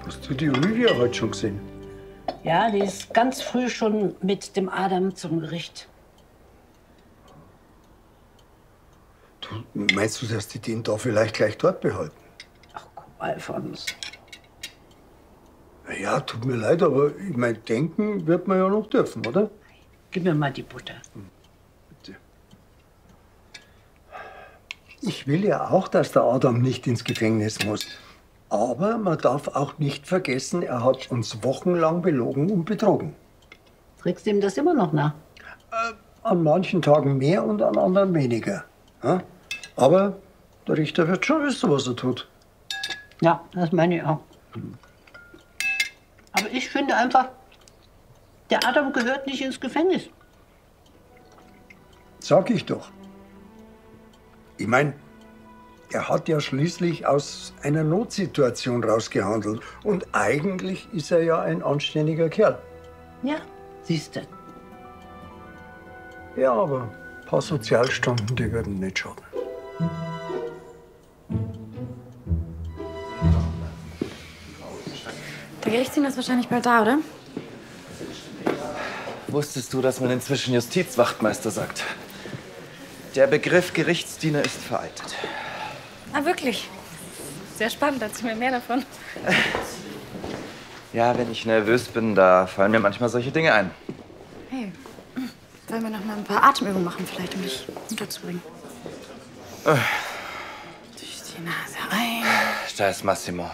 Hast du die Olivia heute schon gesehen? Ja, die ist ganz früh schon mit dem Adam zum Gericht. Du, meinst du, dass die den da vielleicht gleich dort behalten? Ach komm, Alfons. Na ja, tut mir leid, aber ich mein, denken wird man ja noch dürfen, oder? Gib mir mal die Butter. Bitte. Ich will ja auch, dass der Adam nicht ins Gefängnis muss. Aber man darf auch nicht vergessen, er hat uns wochenlang belogen und betrogen. Trägst du ihm das immer noch nach? An manchen Tagen mehr und an anderen weniger. Ja? Aber der Richter wird schon wissen, was er tut. Ja, das meine ich auch. Aber ich finde einfach, der Adam gehört nicht ins Gefängnis. Sag ich doch. Ich meine, er hat ja schließlich aus einer Notsituation rausgehandelt. Und eigentlich ist er ja ein anständiger Kerl. Ja, siehst du. Ja, aber ein paar Sozialstunden, die würden nicht schaden. Der Gerichtsdiener ist wahrscheinlich bald da, oder? Wusstest du, dass man inzwischen Justizwachtmeister sagt? Der Begriff Gerichtsdiener ist veraltet. Ah, wirklich? Sehr spannend, erzähl mir mehr davon. Ja, wenn ich nervös bin, da fallen mir manchmal solche Dinge ein. Hey, wollen wir noch mal ein paar Atemübungen machen, vielleicht, um dich unterzubringen? Durch die Nase ein. Da ist Massimo.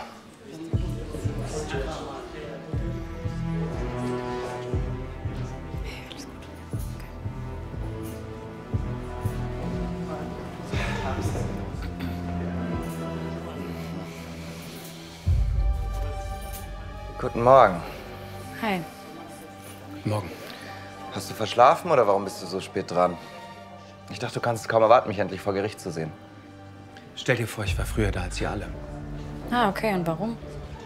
Hey, alles gut. Guten Morgen. Hi. Morgen. Hast du verschlafen oder warum bist du so spät dran? Ich dachte, du kannst es kaum erwarten, mich endlich vor Gericht zu sehen. Stell dir vor, ich war früher da als ihr alle. Ah, okay. Und warum?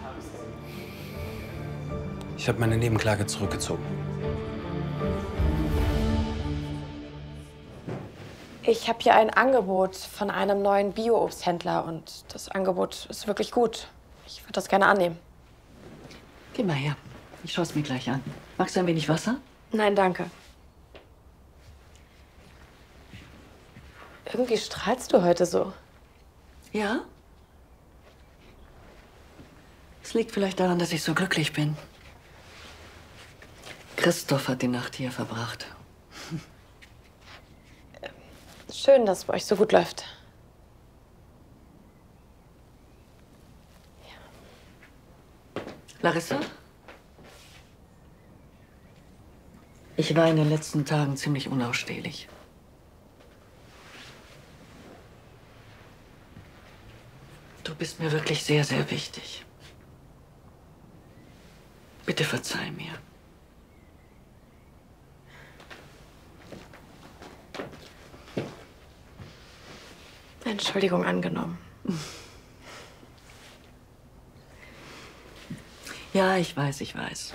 Ich habe meine Nebenklage zurückgezogen. Ich habe hier ein Angebot von einem neuen Bio-Obsthändler und das Angebot ist wirklich gut. Ich würde das gerne annehmen. Geh mal her. Ich schaue es mir gleich an. Magst du ein wenig Wasser? Nein, danke. Irgendwie strahlst du heute so. Ja? Es liegt vielleicht daran, dass ich so glücklich bin. Christoph hat die Nacht hier verbracht. Schön, dass es bei euch so gut läuft. Larissa? Ich war in den letzten Tagen ziemlich unausstehlich. Du bist mir wirklich sehr, sehr wichtig. Bitte verzeih mir. Entschuldigung angenommen. Ja, ich weiß, ich weiß.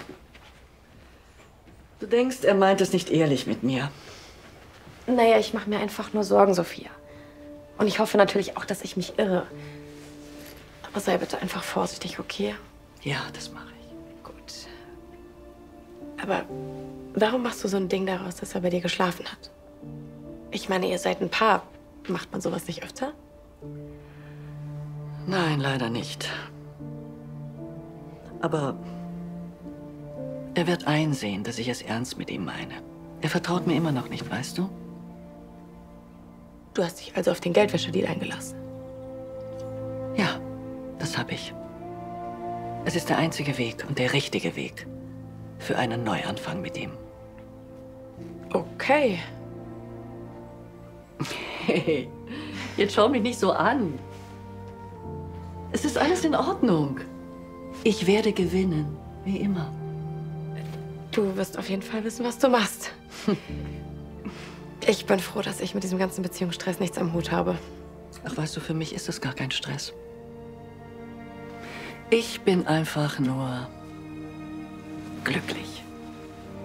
Du denkst, er meint es nicht ehrlich mit mir. Naja, ich mache mir einfach nur Sorgen, Sophia. Und ich hoffe natürlich auch, dass ich mich irre. Aber sei bitte einfach vorsichtig, okay? Ja, das mache ich. Gut. Aber warum machst du so ein Ding daraus, dass er bei dir geschlafen hat? Ich meine, ihr seid ein Paar. Macht man sowas nicht öfter? Nein, leider nicht. Aber er wird einsehen, dass ich es ernst mit ihm meine. Er vertraut mir immer noch nicht, weißt du? Du hast dich also auf den Geldwäscherdeal eingelassen. Ja, das habe ich. Es ist der einzige Weg und der richtige Weg für einen Neuanfang mit ihm. Okay. Hey, jetzt schau mich nicht so an. Es ist alles in Ordnung. Ich werde gewinnen, wie immer. Du wirst auf jeden Fall wissen, was du machst. Ich bin froh, dass ich mit diesem ganzen Beziehungsstress nichts am Hut habe. Ach, weißt du, für mich ist es gar kein Stress. Ich bin einfach nur glücklich.